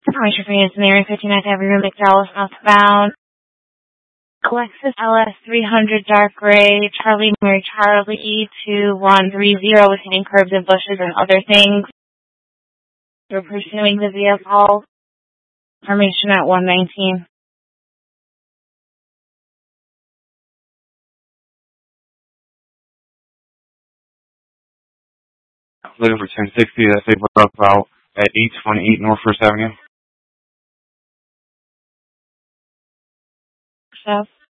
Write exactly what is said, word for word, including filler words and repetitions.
Information for you is Mary fifty-ninth Avenue, McDowell, southbound. Lexus L S three hundred dark gray, Charlie Mary Charlie two one three zero with hitting curbs and bushes and other things. We're pursuing the vehicle. Information at one nineteen. Looking for ten sixty, that's they put up out at eight twenty-eight North First Avenue. So.